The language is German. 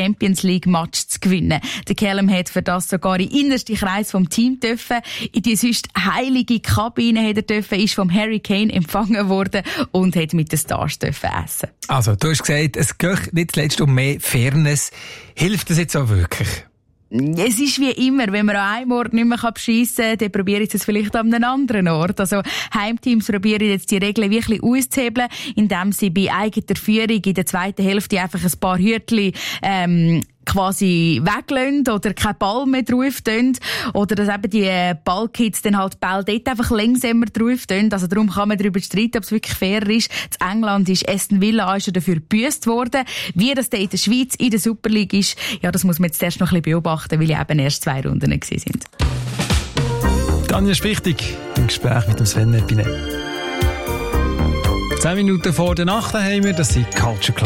Champions League Match zu gewinnen. Der Callum hat für das sogar in den innersten Kreis vom Team dürfen. In die sonst heilige Kabine hat er dürfen, ist vom Harry Kane empfangen worden und hat mit den Stars dürfen essen. Also, du hast gesagt, es geht nicht zuletzt um mehr Fairness. Hilft das jetzt auch wirklich? Es ist wie immer, wenn man an einem Ort nicht mehr beschissen kann, dann probiere ich es vielleicht an einem anderen Ort. Also Heimteams probieren jetzt die Regeln wirklich auszuhebeln, indem sie bei eigener Führung in der zweiten Hälfte einfach ein paar Hürtchen quasi weglassen oder keinen Ball mehr drauf tun. Oder dass eben die Ballkids dann halt Ball dort einfach langsamer drauf tun. Also darum kann man darüber streiten, ob es wirklich fair ist. In England ist Aston Villa auch schon dafür gebüsst worden. Wie das dann in der Schweiz in der Super League ist, ja, das muss man jetzt erst noch ein bisschen beobachten, weil eben erst 2 Runden gewesen sind. Tanja Spichtig im Gespräch mit dem Sven Epine. 10 Minuten vor der Nacht haben wir, das sind Culture Club.